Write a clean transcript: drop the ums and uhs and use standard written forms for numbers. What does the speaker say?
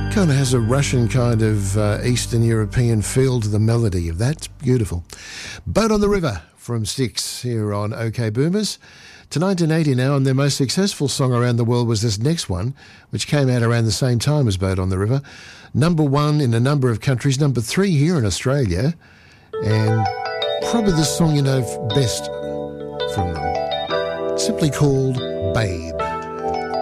Kind of has a Russian kind of Eastern European feel to the melody of that. It's beautiful. Boat on the River from Styx here on OK Boomers. To 1980 now, and their most successful song around the world was this next one, which came out around the same time as Boat on the River. Number 1 in a number of countries, number 3 here in Australia, and probably the song you know best from them. Simply called Babe.